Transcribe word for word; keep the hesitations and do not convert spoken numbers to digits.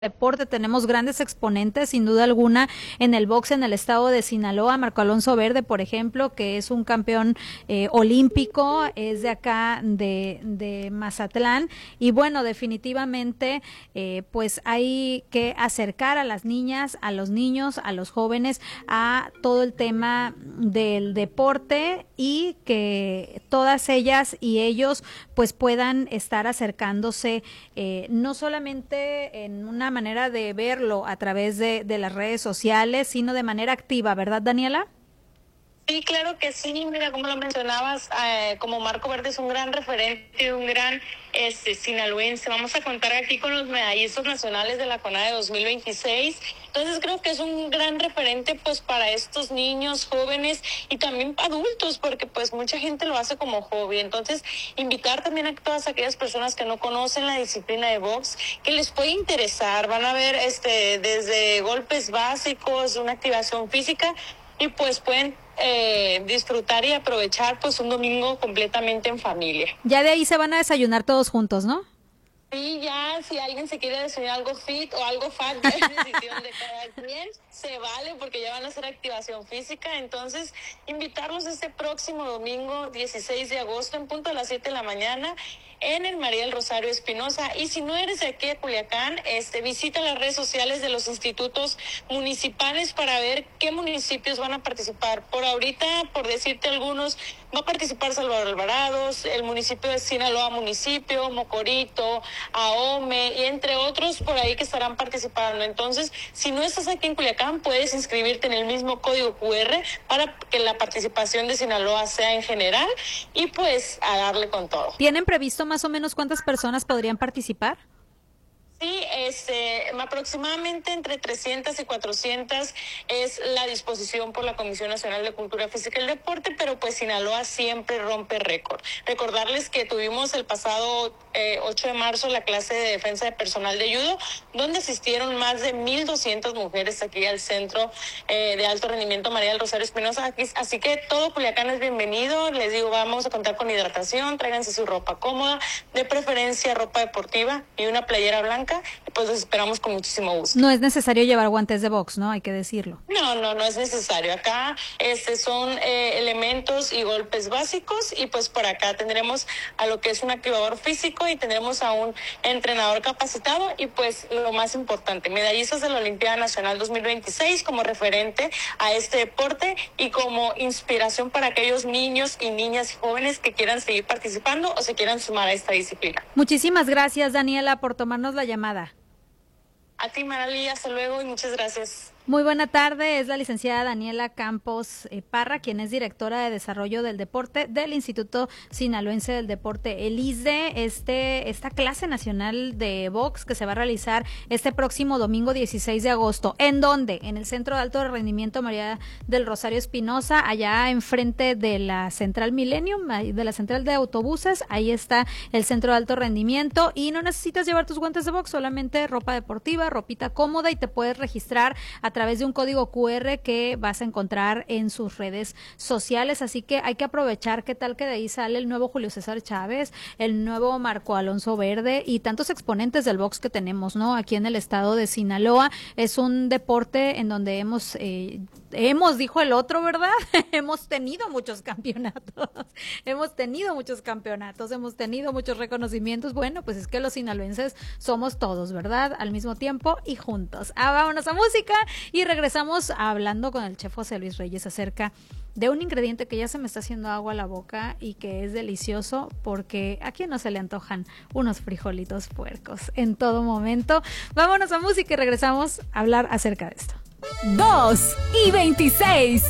deporte tenemos grandes exponentes, sin duda alguna, en el box en el estado de Sinaloa. Marco Alonso Verde, por ejemplo, que es un campeón eh, olímpico, es de acá de, de Mazatlán, y bueno, definitivamente eh, pues hay que acercar a las niñas, a los niños, a los jóvenes a todo el tema del deporte, y que todas ellas y ellos pues puedan estar acercándose eh, no solamente en una manera de verlo a través de, de las redes sociales, sino de manera activa, ¿verdad, Daniela? Sí, claro que sí. Mira, como lo mencionabas, eh, como Marco Verde es un gran referente, un gran este, sinaloense. Vamos a contar aquí con los medallistas nacionales de la CONADE dos mil veintiséis. Entonces creo que es un gran referente pues para estos niños, jóvenes y también adultos, porque pues mucha gente lo hace como hobby. Entonces invitar también a todas aquellas personas que no conocen la disciplina de box, que les puede interesar. Van a ver este desde golpes básicos, una activación física, y pues pueden eh, disfrutar y aprovechar pues un domingo completamente en familia. Ya de ahí se van a desayunar todos juntos, ¿no? Sí, ya si alguien se quiere desayunar algo fit o algo fat, ya es decisión de cada quien, se vale, porque ya van a hacer activación física. Entonces invitarlos este próximo domingo dieciséis de agosto en punto a las siete de la mañana en el María del Rosario Espinosa. Y si no eres de aquí de Culiacán, este, visita las redes sociales de los institutos municipales para ver qué municipios van a participar. Por ahorita, por decirte algunos, va a participar Salvador Alvarados, el municipio de Sinaloa municipio, Mocorito, Ahome, y entre otros por ahí que estarán participando. Entonces, si no estás aquí en Culiacán, puedes inscribirte en el mismo código cu erre para que la participación de Sinaloa sea en general, y pues a darle con todo. ¿Tienen previsto más o menos cuántas personas podrían participar? Sí, este, aproximadamente entre trescientas y cuatrocientas es la disposición por la Comisión Nacional de Cultura Física y el Deporte, pero pues Sinaloa siempre rompe récord. Recordarles que tuvimos el pasado eh, ocho de marzo la clase de defensa de personal de judo, donde asistieron más de mil doscientas mujeres aquí al Centro eh, de Alto Rendimiento María del Rosario Espinosa. Aquí, así que todo Culiacán es bienvenido. Les digo, vamos a contar con hidratación, tráiganse su ropa cómoda, de preferencia ropa deportiva y una playera blanca. Pues los esperamos con muchísimo gusto. No es necesario llevar guantes de box, ¿no? Hay que decirlo. No, no, no es necesario. Acá este son eh, elementos y golpes básicos, y pues por acá tendremos a lo que es un activador físico y tendremos a un entrenador capacitado, y pues lo más importante, medallistas de la Olimpiada Nacional dos mil veintiséis como referente a este deporte y como inspiración para aquellos niños y niñas y jóvenes que quieran seguir participando o se quieran sumar a esta disciplina. Muchísimas gracias, Daniela, por tomarnos la llamada. A ti, Maralí, hasta luego y muchas gracias. Muy buena tarde, es la licenciada Daniela Campos eh, Parra, quien es directora de Desarrollo del Deporte del Instituto Sinaloense del Deporte, el I S D E. Este, esta clase nacional de box que se va a realizar este próximo domingo dieciséis de agosto. ¿En dónde? En el Centro de Alto Rendimiento María del Rosario Espinosa, allá enfrente de la Central Millennium, de la Central de Autobuses. Ahí está el Centro de Alto Rendimiento, y no necesitas llevar tus guantes de box, solamente ropa deportiva, ropita cómoda, y te puedes registrar a través de un código cu erre que vas a encontrar en sus redes sociales. Así que hay que aprovechar. ¿Qué tal que de ahí sale el nuevo Julio César Chávez, el nuevo Marco Alonso Verde y tantos exponentes del box que tenemos, ¿no? Aquí en el estado de Sinaloa es un deporte en donde hemos eh, hemos, dijo el otro, ¿verdad? hemos tenido muchos campeonatos, hemos tenido muchos campeonatos, hemos tenido muchos reconocimientos. Bueno, pues es que los sinaloenses somos todos, ¿verdad? Al mismo tiempo y juntos. Ah, vámonos a música y regresamos hablando con el chef José Luis Reyes acerca de un ingrediente que ya se me está haciendo agua a la boca y que es delicioso, porque a quién no se le antojan unos frijolitos puercos en todo momento. Vámonos a música y regresamos a hablar acerca de esto. dos y veintiséis.